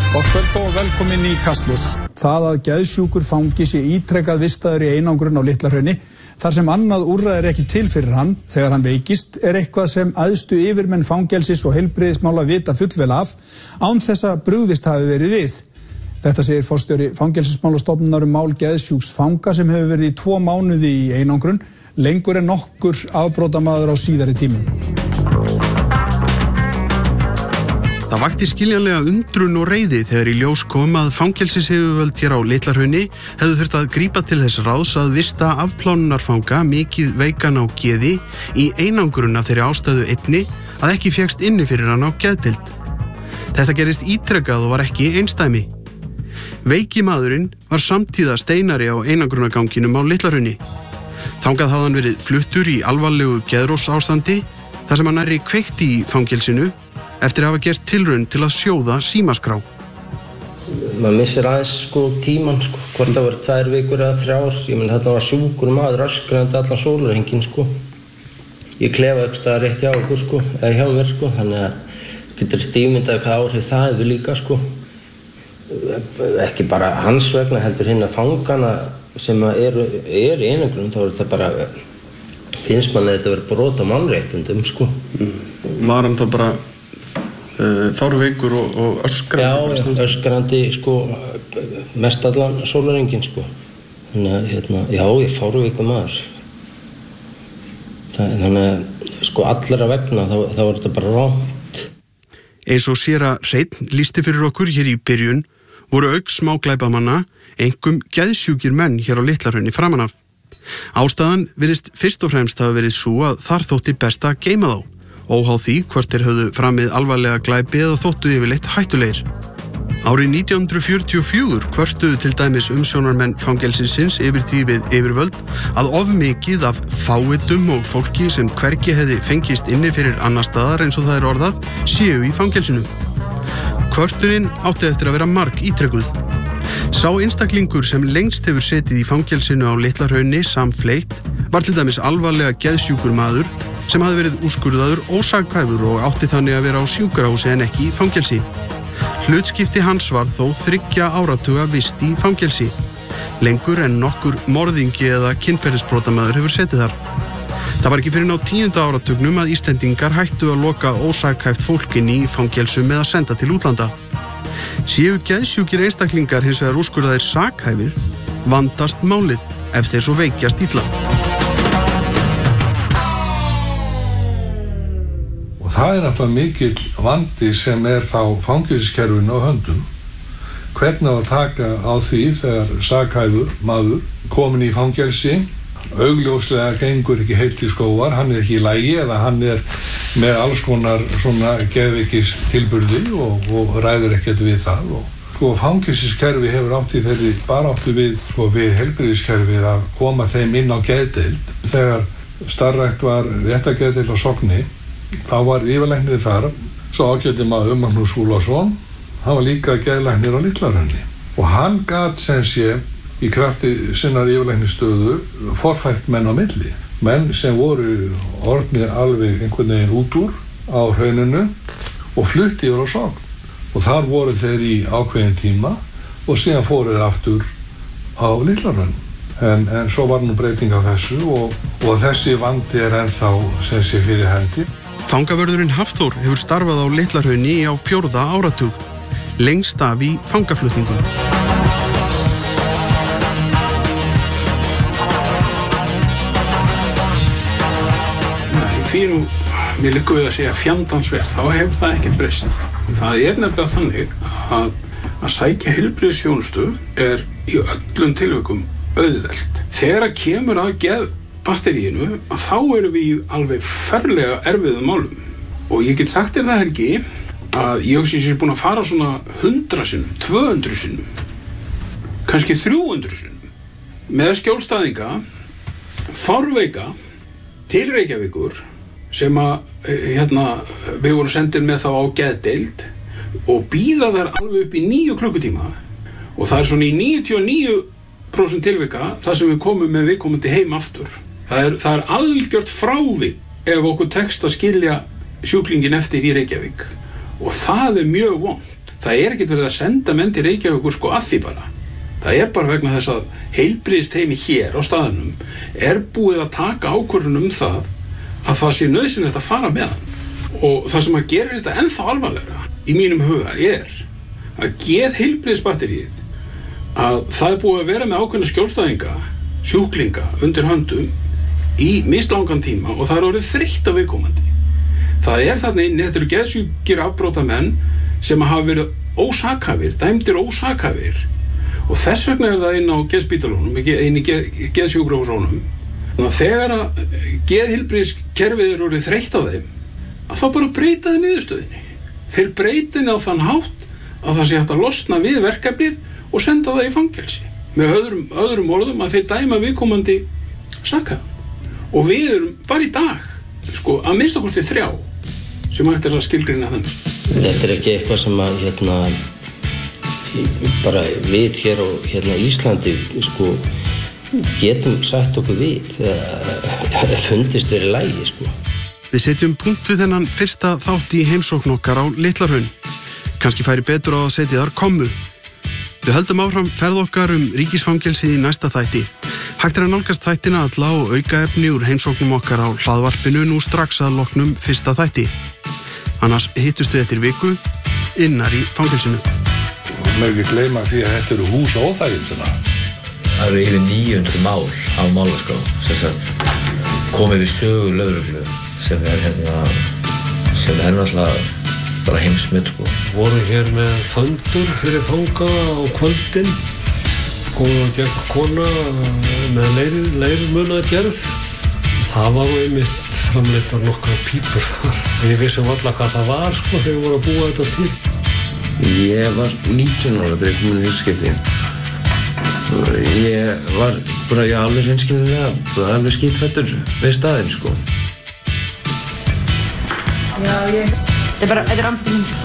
Gott kvöld og velkomin í Kastljós. Það að geðsjúkur fangi sé ítrekað vistaður í einangrun á Litlahrauni, þar sem annað úrræði ekki til fyrir hann þegar hann veikist, eitthvað sem æðstu yfirmenn fangelsis og heilbrigðismála vita fullvel af, án þess að brugðist hafi verið við. Þetta segir forstjóri Fangelsismálastofnunar mál geðsjúks fanga sem hefur verið í 2 mánuði í einangrun, lengur en nokkur afbrotamaður á síðari tímum. Það vakti skiljanlega undrun og reiði þegar í ljós kom að fangelsishefuvöld hér á Litlahrauni hefðu þurft að grípa til þess ráðs að vista afplánunarfanga mikið veikan á geði í einangrun af þeirri ástæðu einni að ekki fékkst inni fyrir hann á geðdeild. Þetta gerist ítrekað og var ekki einsdæmi. Veiki maðurinn var samtíða steinari á einangrunarganginum á Litlahrauni. Þangað hafði hann verið fluttur í alvarlegu geðrófsástandi þar sem hann nærri kveikti í fangelsinu eftir að hafa gert tilraun til að sjóða símaskrá. Maður missir aðeins tímann, hvort það voru 2 vikur eða 3. Ég meina þarna var sjúkur maður öskrandi allan sólarhringinn, Ég klefa upp staðar rétt hjá okkur, eða hjá mér, þannig að getur ímyndað hvað áhrif það hefur líka, Ekki bara hans vegna, heldur hinna fangana sem eru í einangrun, þá er þetta bara, finnst manni að þetta verið brot á mannréttindum, Var hann þá bara fárveikur og öskrandi? Já, öskrandi, mest allan sólarhringinn, Þannig að, já, ég fárveikur maður. Þannig að, allra vegna, þá er þetta bara rangt. Eins og séra Hreinn lýsti fyrir okkur hér í byrjun, voru auk smáglæpamanna einkum geðsjúkir menn hér á Litlahrauni framan af. Ástæðan virðist fyrst og fremst hafa verið sú að þar þótti best að geyma þá, óháð því hvort þeir höfðu framið alvarlega glæpi eða þóttu yfirleitt hættulegir. Árið 1944 kvörtuðu til dæmis umsjónarmenn fangelsisins yfir því við yfirvöld að of mikið af fáitum og fólki sem hvergi hefði fengist inni fyrir annar staðar eins og það orðað séu í fangelsinu. Kvörtunin átti eftir að vera marg ítrekuð. Sá einstaklingur sem lengst hefur setið í fangelsinu á Litlahrauni samfleytt var til dæmis alvarlega geðsjúkur maður sem hafði verið úrskurðaður ósakhæfur og átti þannig að vera á sjúkrahúsi en ekki í fangelsi. Hlutskipti hans var þó 3 áratuga vist í fangelsi, lengur en nokkur morðingi eða kynferðisbrotamaður hefur setið þar. Það var ekki fyrir á 10. áratugnum að Íslendingar hættu að loka ósakhæft fólkin í fangelsum eða senda til útlanda. Séu geðsjúkir einstaklingar hins vegar úrskurðaðir sakhæfir, vandast málið ef þeir svo veikjast illa. Og það er náttúrulega mikill vandi sem þá fangelsiskerfinu á höndum. Hvernig á að taka á því þegar sakhæfur maður komin í fangelsi, augljóslega gengur ekki heill til skógar, hann er ekki í lagi eða hann er með alls konar svona geðveikis tilburði og ræður ekkert við það. Fangelsiskerfi hefur átt í þeirri baráttu við heilbrigðiskerfið að koma þeim inn á geðdeild. Þegar starfrækt var réttargeðdeild á Sogni, þá var yfirlæknir þar, svo ágæti maður Magnús Skúlason, hann var líka geðlæknir á Litlahrauni. Og hann gat sem sé í krafti sinnar yfirlæknisstöðu forfært menn á milli. Menn sem voru orðnir alveg einhvern veginn út úr á hrauninu og flutti yfir á Sogn. Og þar voru þeir í ákveðin tíma og síðan fóru þeir aftur á Litlahraun. En svo var nú breyting á þessu og þessi vandi er ennþá sem sé fyrir hendi. Fangavörðurinn Hafþór hefur starfað á Litlahrauni á 4. áratug, lengst af í fangaflutningum. Fyrir mér liggur við að segja fjandans verð, þá hefur það ekkert breyst. Það er nefnilega þannig að sækja heilbrigðisþjónustu er í öllum tilvikum auðvelt. Þegar að kemur að geðbatteríinu, að þá erum við í alveg ferlega erfiðum málum. Og ég get sagt þér það, Helgi, að ég sé búin að fara svona 100 sinnum, 200 sinnum, kannski 300 sinnum, með skjólstæðinga, fárveika, til Reykjavíkur, sem að við vorum sendir með þá á geðdeild og bíða þær alveg upp í 9 klukkutíma og það er svona í 99% tilvika þar sem við komum með viðkomandi heim aftur. Það er algjört frávik ef okkur tekst að skilja sjúklingin eftir í Reykjavík og það er mjög vont. það ekkert verið að senda menn til Reykjavíkur sko að því bara. Það bara vegna þess að heilbrigðisteymi hér á staðnum búið að taka ákvörðun það að það sé nauðsynlegt að fara með hann. Og það sem að gera þetta ennþá alvarlegra í mínum huga að geðheilbrigðisbatteríið að það búið að vera með ákveðna skjólstæðinga, sjúklinga undir höndum í mislangan tíma og það orðið þreytt af viðkomandi. Það þarna inni, þetta eru geðsjúkir afbrotamenn sem hafa verið ósakhæfir, dæmdir ósakhæfir og þess vegna það inn á geðspítalunum, inn í geðsjúkrahúsunum. Þannig að þegar að geðheilbrigðiskerfið orðið þreytt á þeim að þá bara breyta þið niðurstöðinni. Þeir breyta henni á þann hátt að það sé hægt að losna við verkefnið og senda það í fangelsi. Með öðrum orðum að þeir dæma viðkomandi sakaðan. Og við erum bara í dag, að minnsta kosti 3 sem hægt að skilgreina þannig. Þetta ekki eitthvað sem að bara við hér á Íslandi getum sagt okkur við það fundist verið lagi. Við setjum punkt við þennan fyrsta þátt í heimsókn okkar á Litla-Hraun. Kannski færi betur á að setja þar kommu. Við höldum áfram ferð okkar ríkisfangelsið í næsta þætti. Hægt að nálgast þættina alla og aukaefni úr heimsóknum okkar á hlaðvarpinu nú strax að loknum fyrsta þætti. Annars hittust við eftir viku innar í fangelsinu. Má ekki gleyma því að þetta eru hús óþægindina. Það eru yfir 900 mál á málaskrá, komið við sögu lögreglu sem náttúrulega bara heimsmynd. Voru hér með fundur fyrir fanga á kvöldin, góða gegn kona með leirmunagerð. Það var einmitt framleiddar nokkrar pípur þar. Við vissum varla hvað það var þegar við vorum að búa þetta til. Ég var 19 ára þegar ég kom inn í skipti. Ég var bara alveg hreinskilnilega, alveg skítrættur við staðinn. Já, þetta er amfetamín.